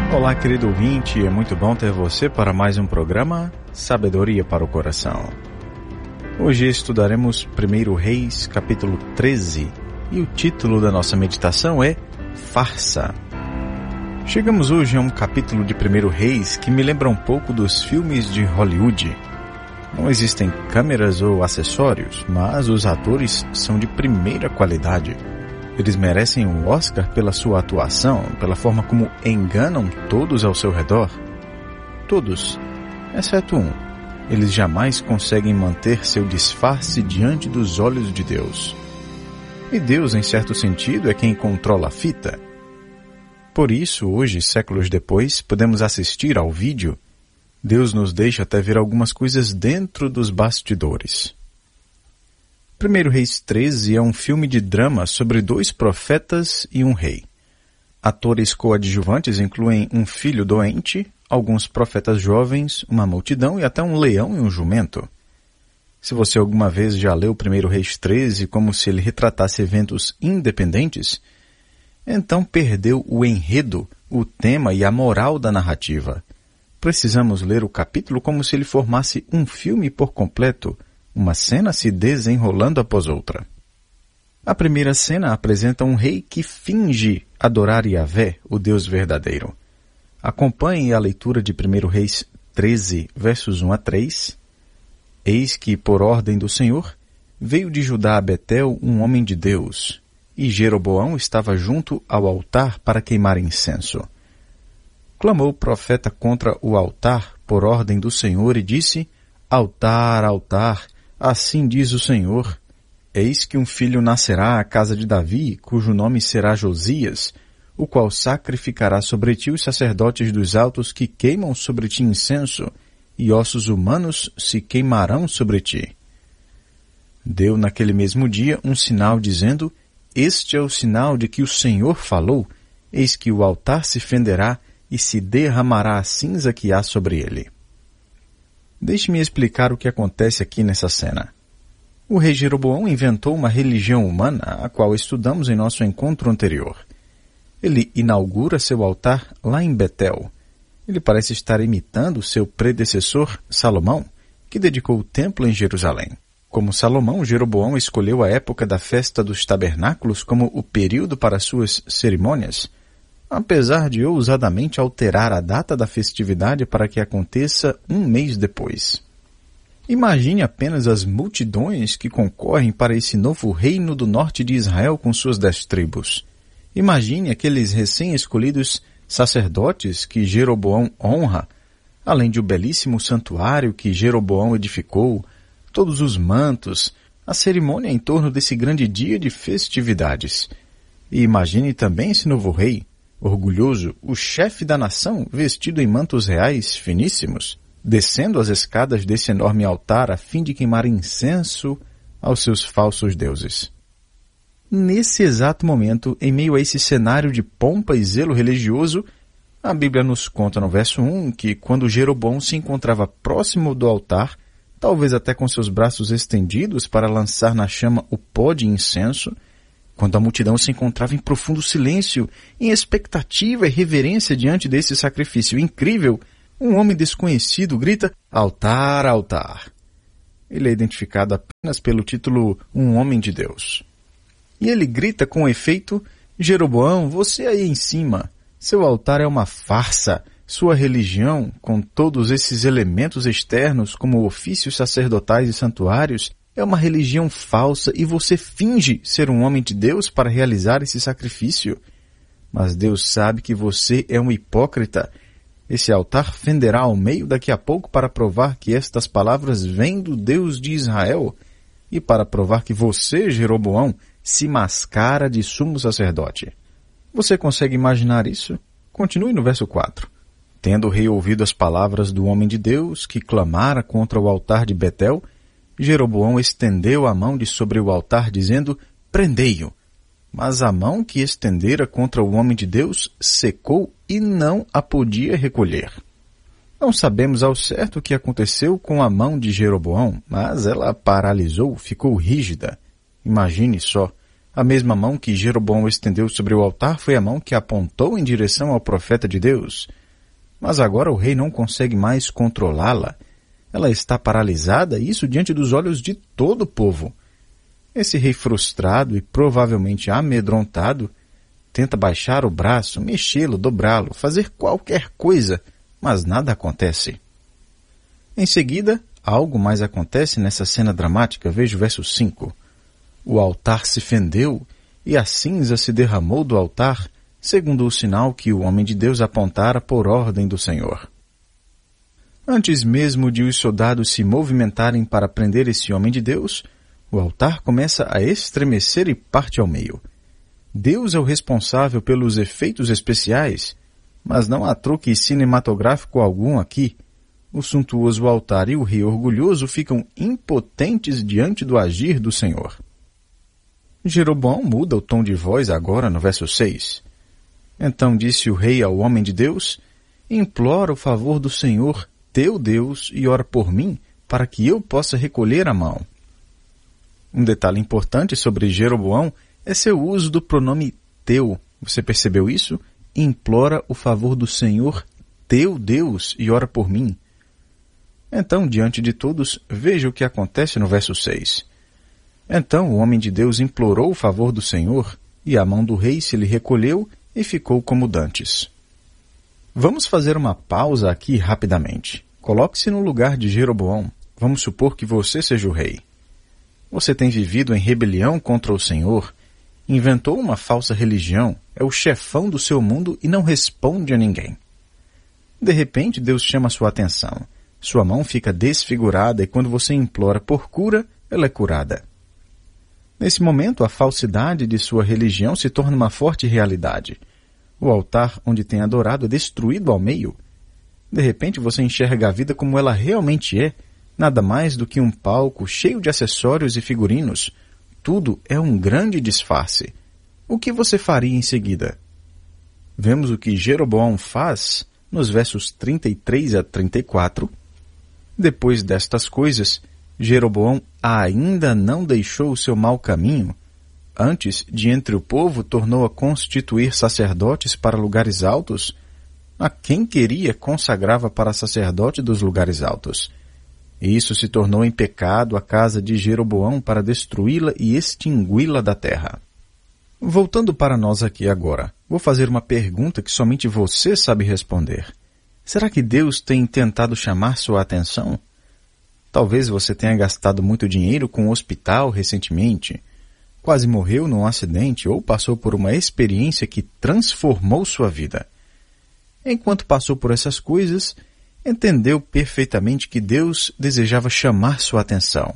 Olá, querido ouvinte, é muito bom ter você para mais um programa Sabedoria para o Coração. Hoje estudaremos 1 Reis, capítulo 13, e o título da nossa meditação é Farsa. Chegamos hoje a um capítulo de 1 Reis que me lembra um pouco dos filmes de Hollywood. Não existem câmeras ou acessórios, mas os atores são de primeira qualidade. Eles merecem um Oscar pela sua atuação, pela forma como enganam todos ao seu redor. Todos, exceto um. Eles jamais conseguem manter seu disfarce diante dos olhos de Deus. E Deus, em certo sentido, é quem controla a fita. Por isso, hoje, séculos depois, podemos assistir ao vídeo. Deus nos deixa até ver algumas coisas dentro dos bastidores. 1 Reis 13 é um filme de drama sobre 2 profetas e um rei. Atores coadjuvantes incluem um filho doente, alguns profetas jovens, uma multidão e até um leão e um jumento. Se você alguma vez já leu 1 Reis 13 como se ele retratasse eventos independentes, então perdeu o enredo, o tema e a moral da narrativa. Precisamos ler o capítulo como se ele formasse um filme por completo, uma cena se desenrolando após outra. A primeira cena apresenta um rei que finge adorar Yahvé, o Deus verdadeiro. Acompanhe a leitura de 1 Reis 13, versos 1 a 3. Eis que, por ordem do Senhor, veio de Judá a Betel um homem de Deus, e Jeroboão estava junto ao altar para queimar incenso. Clamou o profeta contra o altar por ordem do Senhor e disse: Altar, altar, assim diz o Senhor, eis que um filho nascerá à casa de Davi, cujo nome será Josias, o qual sacrificará sobre ti os sacerdotes dos altos que queimam sobre ti incenso, e ossos humanos se queimarão sobre ti. Deu naquele mesmo dia um sinal dizendo: Este é o sinal de que o Senhor falou, eis que o altar se fenderá e se derramará a cinza que há sobre ele. Deixe-me explicar o que acontece aqui nessa cena. O rei Jeroboão inventou uma religião humana, a qual estudamos em nosso encontro anterior. Ele inaugura seu altar lá em Betel. Ele parece estar imitando seu predecessor, Salomão, que dedicou o templo em Jerusalém. Como Salomão, Jeroboão escolheu a época da festa dos tabernáculos como o período para suas cerimônias, apesar de ousadamente alterar a data da festividade para que aconteça um mês depois. Imagine apenas as multidões que concorrem para esse novo reino do norte de Israel com suas 10 tribos. Imagine aqueles recém-escolhidos sacerdotes que Jeroboão honra, além de o belíssimo santuário que Jeroboão edificou, todos os mantos, a cerimônia em torno desse grande dia de festividades. E imagine também esse novo rei, orgulhoso, o chefe da nação, vestido em mantos reais finíssimos, descendo as escadas desse enorme altar a fim de queimar incenso aos seus falsos deuses. Nesse exato momento, em meio a esse cenário de pompa e zelo religioso, a Bíblia nos conta no verso 1 que quando Jeroboão se encontrava próximo do altar, talvez até com seus braços estendidos para lançar na chama o pó de incenso, quando a multidão se encontrava em profundo silêncio, em expectativa e reverência diante desse sacrifício incrível, um homem desconhecido grita: Altar, altar. Ele é identificado apenas pelo título Um Homem de Deus. E ele grita com efeito: Jeroboão, você aí em cima, seu altar é uma farsa, sua religião, com todos esses elementos externos como ofícios sacerdotais e santuários, é uma religião falsa e você finge ser um homem de Deus para realizar esse sacrifício. Mas Deus sabe que você é um hipócrita. Esse altar fenderá ao meio daqui a pouco para provar que estas palavras vêm do Deus de Israel e para provar que você, Jeroboão, se mascara de sumo sacerdote. Você consegue imaginar isso? Continue no verso 4. Tendo o rei ouvido as palavras do homem de Deus que clamara contra o altar de Betel, Jeroboão estendeu a mão de sobre o altar, dizendo: Prendei-o. Mas a mão que estendera contra o homem de Deus secou e não a podia recolher. Não sabemos ao certo o que aconteceu com a mão de Jeroboão, mas ela paralisou, ficou rígida. Imagine só, A mesma mão que Jeroboão estendeu sobre o altar foi a mão que apontou em direção ao profeta de Deus. Mas agora o rei não consegue mais controlá-la. Ela está paralisada, e isso diante dos olhos de todo o povo. Esse rei frustrado e provavelmente amedrontado tenta baixar o braço, mexê-lo, dobrá-lo, fazer qualquer coisa, mas nada acontece. Em seguida, algo mais acontece nessa cena dramática. Veja o verso 5. O altar se fendeu e a cinza se derramou do altar, segundo o sinal que o homem de Deus apontara por ordem do Senhor. Antes mesmo de os soldados se movimentarem para prender esse homem de Deus, o altar começa a estremecer e parte ao meio. Deus é o responsável pelos efeitos especiais, mas não há truque cinematográfico algum aqui. O suntuoso altar e o rei orgulhoso ficam impotentes diante do agir do Senhor. Jeroboão muda o tom de voz agora no verso 6. Então disse o rei ao homem de Deus: implora o favor do Senhor, teu Deus, e ora por mim, para que eu possa recolher a mão. Um detalhe importante sobre Jeroboão é seu uso do pronome teu. Você percebeu isso? Implora o favor do Senhor, teu Deus, e ora por mim. Então, diante de todos, veja o que acontece no verso 6. Então o homem de Deus implorou o favor do Senhor, e a mão do rei se lhe recolheu e ficou como dantes. Vamos fazer uma pausa aqui rapidamente. Coloque-se no lugar de Jeroboão. Vamos supor que você seja o rei. Você tem vivido em rebelião contra o Senhor, inventou uma falsa religião, é o chefão do seu mundo e não responde a ninguém. De repente, Deus chama sua atenção. Sua mão fica desfigurada e quando você implora por cura, ela é curada. Nesse momento, a falsidade de sua religião se torna uma forte realidade. O altar onde tem adorado é destruído ao meio. De repente, você enxerga a vida como ela realmente é, nada mais do que um palco cheio de acessórios e figurinos. Tudo é um grande disfarce. O que você faria em seguida? Vemos o que Jeroboão faz nos versos 33 a 34. Depois destas coisas, Jeroboão ainda não deixou o seu mau caminho. Antes, de entre o povo, tornou a constituir sacerdotes para lugares altos. A quem queria consagrava para sacerdote dos lugares altos. E isso se tornou em pecado a casa de Jeroboão para destruí-la e extingui-la da terra. Voltando para nós aqui agora, vou fazer uma pergunta que somente você sabe responder. Será que Deus tem tentado chamar sua atenção? Talvez você tenha gastado muito dinheiro com o hospital recentemente, quase morreu num acidente ou passou por uma experiência que transformou sua vida. Enquanto passou por essas coisas, entendeu perfeitamente que Deus desejava chamar sua atenção.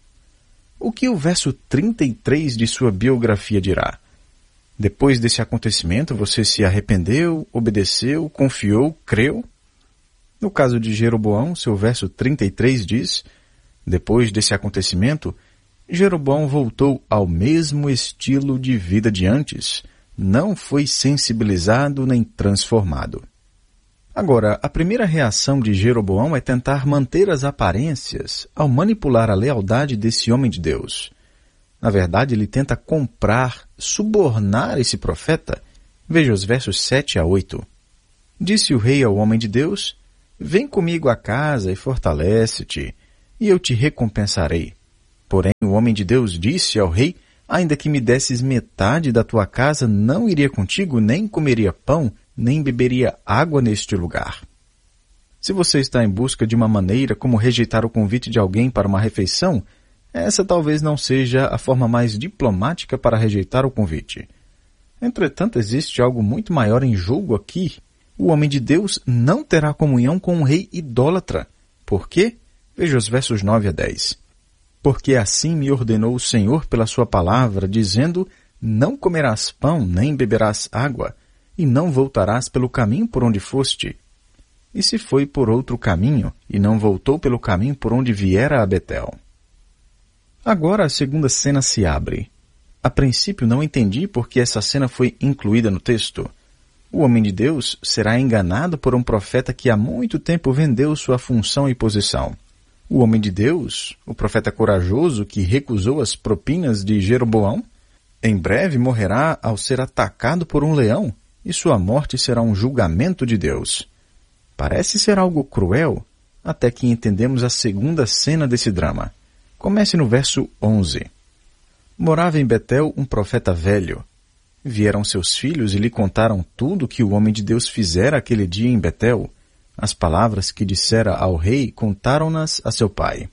O que o verso 33 de sua biografia dirá? Depois desse acontecimento, você se arrependeu, obedeceu, confiou, creu? No caso de Jeroboão, seu verso 33 diz: depois desse acontecimento, Jeroboão voltou ao mesmo estilo de vida de antes, não foi sensibilizado nem transformado. Agora, a primeira reação de Jeroboão é tentar manter as aparências ao manipular a lealdade desse homem de Deus. Na verdade, ele tenta comprar, subornar esse profeta. Veja os versos 7 a 8. Disse o rei ao homem de Deus: vem comigo a casa e fortalece-te, e eu te recompensarei. Porém, o homem de Deus disse ao rei: ainda que me desses metade da tua casa, não iria contigo, nem comeria pão, nem beberia água neste lugar. Se você está em busca de uma maneira como rejeitar o convite de alguém para uma refeição, essa talvez não seja a forma mais diplomática para rejeitar o convite. Entretanto, existe algo muito maior em jogo aqui. O homem de Deus não terá comunhão com um rei idólatra. Por quê? Veja os versos 9 a 10. Porque assim me ordenou o Senhor pela sua palavra, dizendo: não comerás pão, nem beberás água, e não voltarás pelo caminho por onde foste. E se foi por outro caminho, e não voltou pelo caminho por onde viera a Betel. Agora a segunda cena se abre. A princípio não entendi por que essa cena foi incluída no texto. O homem de Deus será enganado por um profeta que há muito tempo vendeu sua função e posição. O homem de Deus, o profeta corajoso que recusou as propinas de Jeroboão, Em breve morrerá ao ser atacado por um leão, e sua morte será um julgamento de Deus. Parece ser algo cruel, até que entendemos a segunda cena desse drama. Comece no verso 11. Morava em Betel um profeta velho. Vieram seus filhos e lhe contaram tudo que o homem de Deus fizera aquele dia em Betel. As palavras que dissera ao rei contaram-nas a seu pai.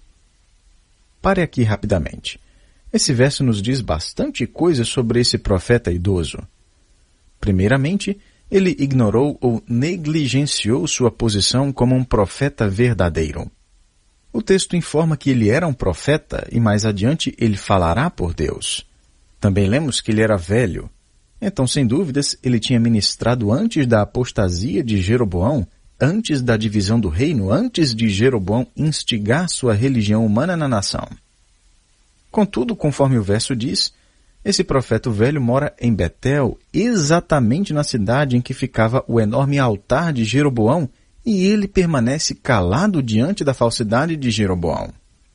Pare aqui rapidamente. Esse verso nos diz bastante coisa sobre esse profeta idoso. Primeiramente, ele ignorou ou negligenciou sua posição como um profeta verdadeiro. O texto informa que ele era um profeta e mais adiante ele falará por Deus. Também lemos que ele era velho. Então, sem dúvidas, ele tinha ministrado antes da apostasia de Jeroboão, antes da divisão do reino, antes de Jeroboão instigar sua religião humana na nação. Contudo, conforme o verso diz, esse profeta velho mora em Betel, exatamente na cidade em que ficava o enorme altar de Jeroboão, e ele permanece calado diante da falsidade de Jeroboão.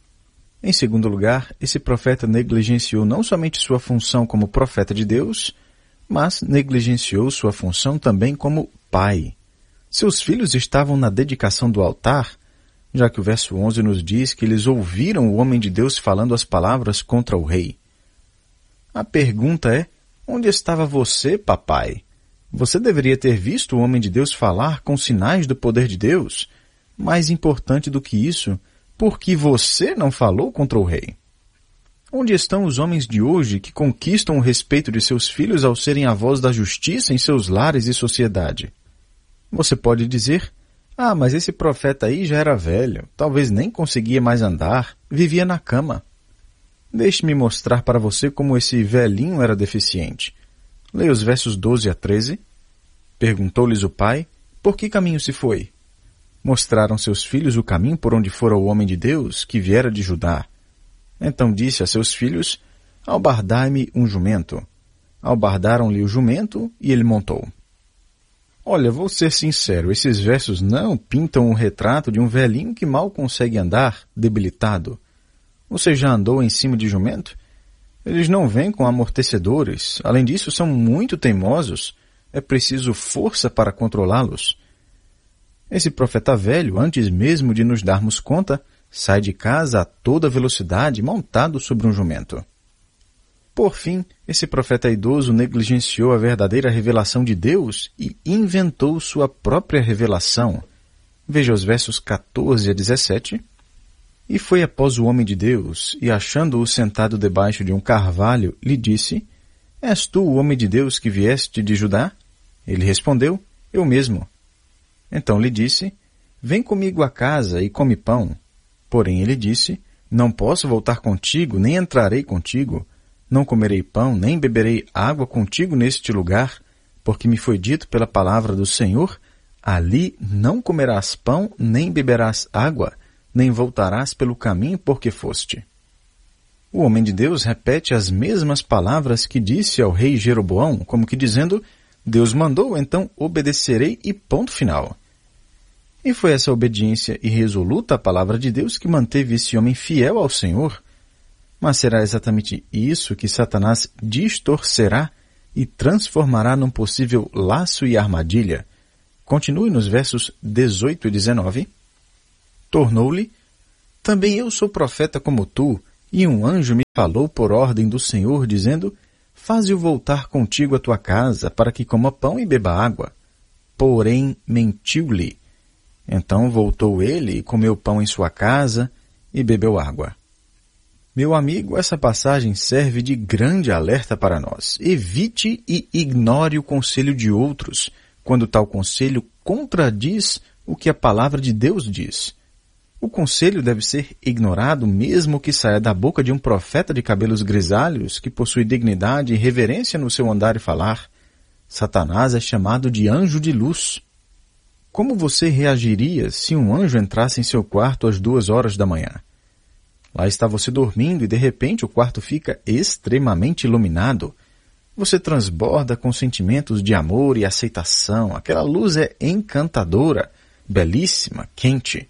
Em segundo lugar, esse profeta negligenciou não somente sua função como profeta de Deus, mas negligenciou sua função também como pai. Seus filhos estavam na dedicação do altar, já que o verso 11 nos diz que eles ouviram o homem de Deus falando as palavras contra o rei. A pergunta é, onde estava você, papai? Você deveria ter visto o homem de Deus falar com sinais do poder de Deus. Mais importante do que isso, por que você não falou contra o rei? Onde estão os homens de hoje que conquistam o respeito de seus filhos ao serem a voz da justiça em seus lares e sociedade? Você pode dizer, mas esse profeta aí já era velho, talvez nem conseguia mais andar, vivia na cama. Deixe-me mostrar para você como esse velhinho era deficiente. Leia os versos 12 a 13. Perguntou-lhes o pai, por que caminho se foi? Mostraram seus filhos o caminho por onde fora o homem de Deus, que viera de Judá. Então disse a seus filhos, albardai-me um jumento. Albardaram-lhe o jumento e ele montou. Olha, vou ser sincero, esses versos não pintam um retrato de um velhinho que mal consegue andar, debilitado. Você já andou em cima de jumento? Eles não vêm com amortecedores. Além disso, são muito teimosos. É preciso força para controlá-los. Esse profeta velho, antes mesmo de nos darmos conta, sai de casa a toda velocidade montado sobre um jumento. Por fim, esse profeta idoso negligenciou a verdadeira revelação de Deus e inventou sua própria revelação. Veja os versos 14 a 17. E foi após o homem de Deus, e achando-o sentado debaixo de um carvalho, lhe disse, És tu o homem de Deus que vieste de Judá? Ele respondeu, Eu mesmo. Então lhe disse, Vem comigo à casa e come pão. Porém ele disse, Não posso voltar contigo, nem entrarei contigo. Não comerei pão, nem beberei água contigo neste lugar, porque me foi dito pela palavra do Senhor, ali não comerás pão, nem beberás água, nem voltarás pelo caminho por que foste. O homem de Deus repete as mesmas palavras que disse ao rei Jeroboão, como que dizendo, Deus mandou, então obedecerei e ponto final. E foi essa obediência irresoluta à palavra de Deus que manteve esse homem fiel ao Senhor. Mas será exatamente isso que Satanás distorcerá e transformará num possível laço e armadilha. Continue nos versos 18 e 19. Tornou-lhe, Também eu sou profeta como tu, e um anjo me falou por ordem do Senhor, dizendo, Faze-o voltar contigo à tua casa, para que coma pão e beba água. Porém, mentiu-lhe. Então voltou ele e comeu pão em sua casa e bebeu água. Meu amigo, essa passagem serve de grande alerta para nós. Evite e ignore o conselho de outros, quando tal conselho contradiz o que a palavra de Deus diz. O conselho deve ser ignorado mesmo que saia da boca de um profeta de cabelos grisalhos que possui dignidade e reverência no seu andar e falar. Satanás é chamado de anjo de luz. Como você reagiria se um anjo entrasse em seu quarto às 2h da manhã? Lá está você dormindo e de repente o quarto fica extremamente iluminado. Você transborda com sentimentos de amor e aceitação. Aquela luz é encantadora, belíssima, quente.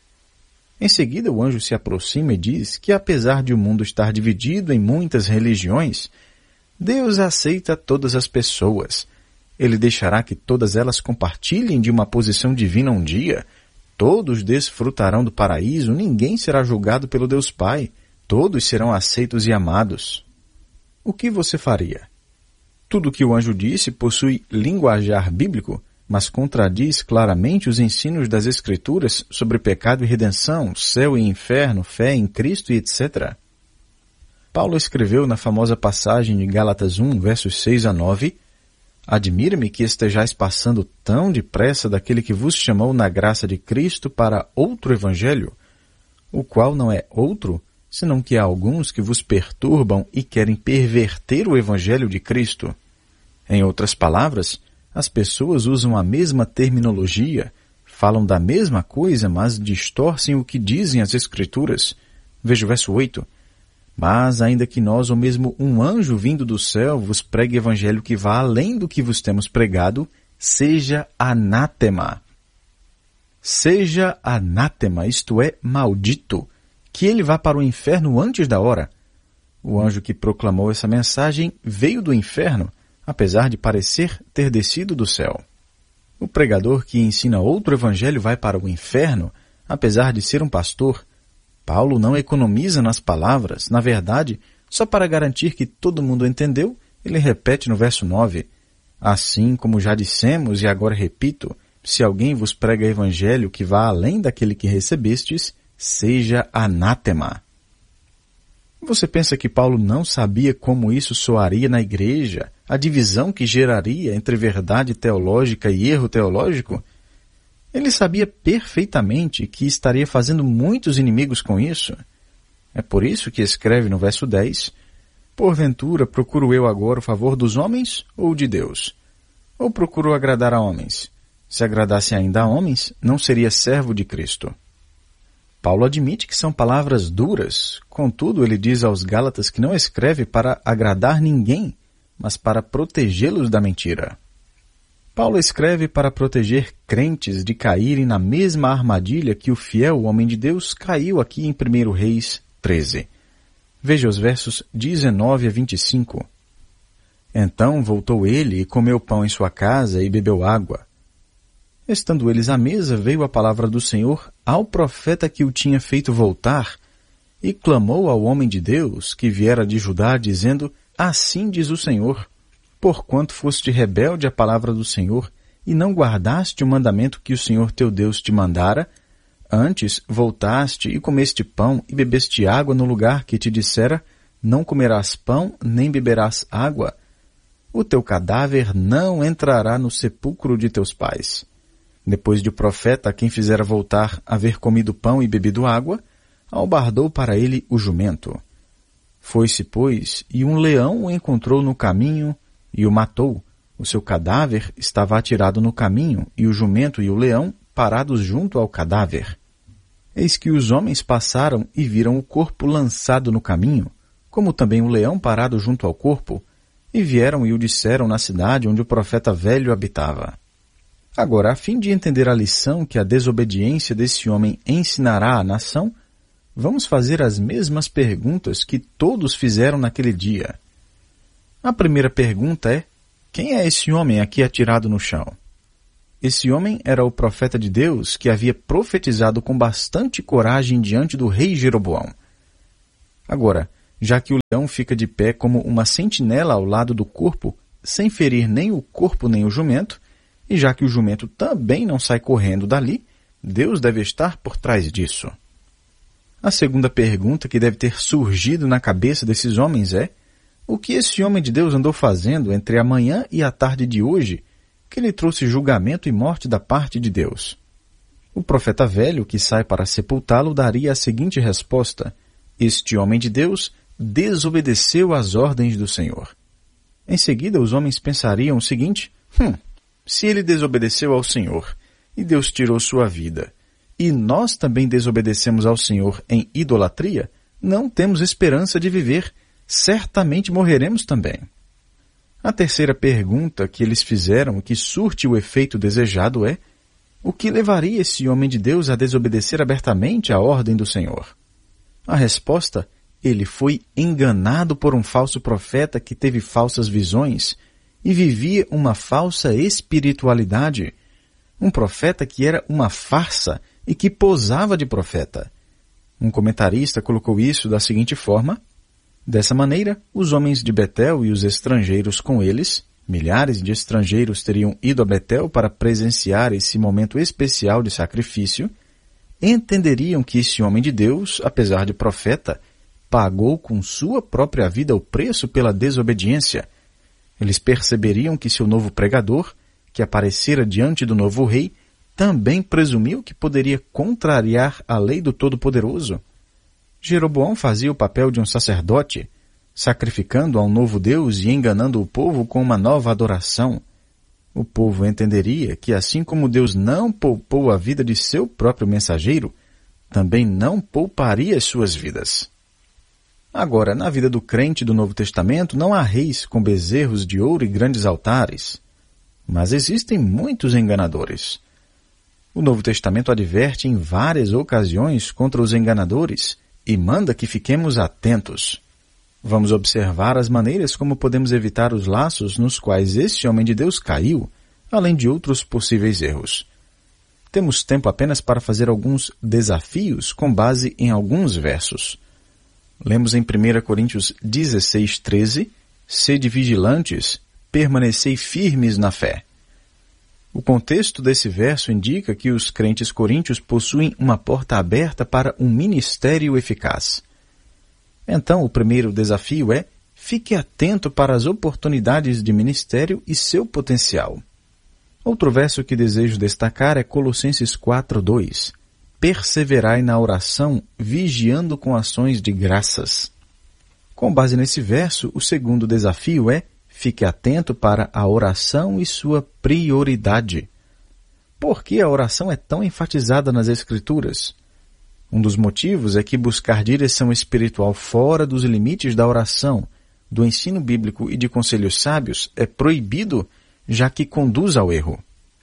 Em seguida, o anjo se aproxima e diz que apesar de o mundo estar dividido em muitas religiões, Deus aceita todas as pessoas. Ele deixará que todas elas compartilhem de uma posição divina um dia. Todos desfrutarão do paraíso, ninguém será julgado pelo Deus Pai. Todos serão aceitos e amados. O que você faria? Tudo o que o anjo disse possui linguajar bíblico, mas contradiz claramente os ensinos das Escrituras sobre pecado e redenção, céu e inferno, fé em Cristo e etc. Paulo escreveu na famosa passagem de Gálatas 1, versos 6 a 9, Admira-me que estejais passando tão depressa daquele que vos chamou na graça de Cristo para outro evangelho, o qual não é outro, senão que há alguns que vos perturbam e querem perverter o evangelho de Cristo. Em outras palavras, as pessoas usam a mesma terminologia, falam da mesma coisa, mas distorcem o que dizem as Escrituras. Veja o verso 8. Mas, ainda que nós, ou mesmo um anjo vindo do céu, vos pregue evangelho que vá além do que vos temos pregado, seja anátema. Seja anátema, isto é, maldito, que ele vá para o inferno antes da hora. O anjo que proclamou essa mensagem veio do inferno, apesar de parecer ter descido do céu. O pregador que ensina outro evangelho vai para o inferno, apesar de ser um pastor. Paulo não economiza nas palavras, na verdade, só para garantir que todo mundo entendeu, ele repete no verso 9, Assim como já dissemos e agora repito, se alguém vos prega evangelho que vá além daquele que recebestes, seja anátema. Você pensa que Paulo não sabia como isso soaria na igreja, a divisão que geraria entre verdade teológica e erro teológico? Ele sabia perfeitamente que estaria fazendo muitos inimigos com isso. É por isso que escreve no verso 10, Porventura procuro eu agora o favor dos homens ou de Deus? Ou procuro agradar a homens? Se agradasse ainda a homens, não seria servo de Cristo. Paulo admite que são palavras duras, contudo ele diz aos Gálatas que não escreve para agradar ninguém, mas para protegê-los da mentira. Paulo escreve para proteger crentes de caírem na mesma armadilha que o fiel homem de Deus caiu aqui em 1 Reis 13. Veja os versos 19 a 25. Então voltou ele e comeu pão em sua casa e bebeu água. Estando eles à mesa, veio a palavra do Senhor ao profeta que o tinha feito voltar e clamou ao homem de Deus que viera de Judá, dizendo, Assim diz o Senhor, porquanto foste rebelde à palavra do Senhor e não guardaste o mandamento que o Senhor teu Deus te mandara, antes voltaste e comeste pão e bebeste água no lugar que te dissera, não comerás pão nem beberás água, o teu cadáver não entrará no sepulcro de teus pais. Depois de o profeta, a quem fizera voltar, haver comido pão e bebido água, albardou para ele o jumento. Foi-se, pois, e um leão o encontrou no caminho e o matou. O seu cadáver estava atirado no caminho, e o jumento e o leão parados junto ao cadáver. Eis que os homens passaram e viram o corpo lançado no caminho, como também o leão parado junto ao corpo, e vieram e o disseram na cidade onde o profeta velho habitava. Agora, a fim de entender a lição que a desobediência desse homem ensinará à nação, vamos fazer as mesmas perguntas que todos fizeram naquele dia. A primeira pergunta é, quem é esse homem aqui atirado no chão? Esse homem era o profeta de Deus que havia profetizado com bastante coragem diante do rei Jeroboão. Agora, já que o leão fica de pé como uma sentinela ao lado do corpo, sem ferir nem o corpo nem o jumento, e já que o jumento também não sai correndo dali, Deus deve estar por trás disso. A segunda pergunta que deve ter surgido na cabeça desses homens é, o que esse homem de Deus andou fazendo entre a manhã e a tarde de hoje, que lhe trouxe julgamento e morte da parte de Deus? O profeta velho que sai para sepultá-lo daria a seguinte resposta, este homem de Deus desobedeceu às ordens do Senhor. Em seguida, os homens pensariam o seguinte, se ele desobedeceu ao Senhor, e Deus tirou sua vida, e nós também desobedecemos ao Senhor em idolatria, não temos esperança de viver, certamente morreremos também. A terceira pergunta que eles fizeram, que surte o efeito desejado é, o que levaria esse homem de Deus a desobedecer abertamente à ordem do Senhor? A resposta, ele foi enganado por um falso profeta que teve falsas visões e vivia uma falsa espiritualidade. Um profeta que era uma farsa e que posava de profeta. Um comentarista colocou isso da seguinte forma: dessa maneira, os homens de Betel e os estrangeiros com eles, milhares de estrangeiros teriam ido a Betel para presenciar esse momento especial de sacrifício, entenderiam que esse homem de Deus, apesar de profeta, pagou com sua própria vida o preço pela desobediência. Eles perceberiam que seu novo pregador, que aparecera diante do novo rei, também presumiu que poderia contrariar a lei do Todo-Poderoso. Jeroboão fazia o papel de um sacerdote, sacrificando a um novo Deus e enganando o povo com uma nova adoração. O povo entenderia que, assim como Deus não poupou a vida de seu próprio mensageiro, também não pouparia as suas vidas. Agora, na vida do crente do Novo Testamento, não há reis com bezerros de ouro e grandes altares, mas existem muitos enganadores. O Novo Testamento adverte em várias ocasiões contra os enganadores e manda que fiquemos atentos. Vamos observar as maneiras como podemos evitar os laços nos quais este homem de Deus caiu, além de outros possíveis erros. Temos tempo apenas para fazer alguns desafios com base em alguns versos. Lemos em 1 Coríntios 16:13, sede vigilantes, permanecei firmes na fé. O contexto desse verso indica que os crentes coríntios possuem uma porta aberta para um ministério eficaz. Então, o primeiro desafio é: fique atento para as oportunidades de ministério e seu potencial. Outro verso que desejo destacar é Colossenses 4:2. Perseverai na oração, vigiando com ações de graças. Com base nesse verso, o segundo desafio é: fique atento para a oração e sua prioridade. Por que a oração é tão enfatizada nas Escrituras? Um dos motivos é que buscar direção espiritual fora dos limites da oração, do ensino bíblico e de conselhos sábios é proibido, já que conduz ao erro.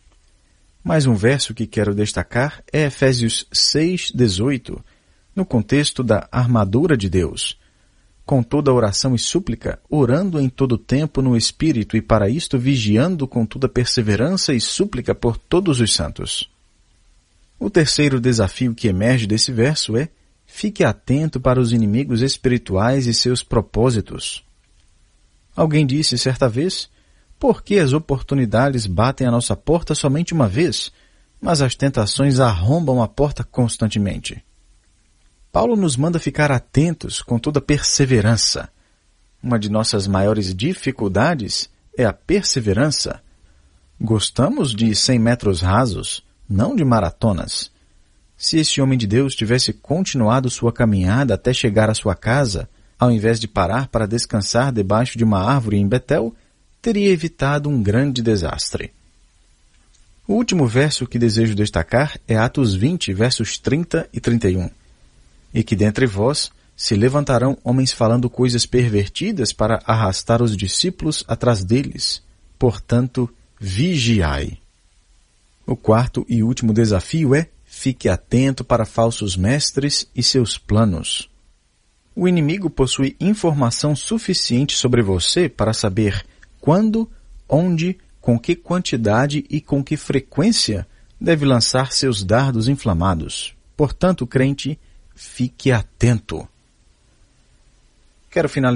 Mais um verso que quero destacar é Efésios 6:18, no contexto da armadura de Deus. Com toda oração e súplica, orando em todo tempo no Espírito e para isto vigiando com toda perseverança e súplica por todos os santos. O terceiro desafio que emerge desse verso é: fique atento para os inimigos espirituais e seus propósitos. Alguém disse certa vez: por que as oportunidades batem à nossa porta somente uma vez, mas as tentações arrombam a porta constantemente? Paulo nos manda ficar atentos com toda perseverança. Uma de nossas maiores dificuldades é a perseverança. Gostamos de 100 metros rasos, não de maratonas. Se esse homem de Deus tivesse continuado sua caminhada até chegar à sua casa, ao invés de parar para descansar debaixo de uma árvore em Betel, teria evitado um grande desastre. O último verso que desejo destacar é Atos 20, versos 30 e 31. E que dentre vós se levantarão homens falando coisas pervertidas para arrastar os discípulos atrás deles. Portanto, vigiai. O quarto e último desafio é: fique atento para falsos mestres e seus planos. O inimigo possui informação suficiente sobre você para saber quando, onde, com que quantidade e com que frequência deve lançar seus dardos inflamados. Portanto, crente, fique atento. Quero finalizar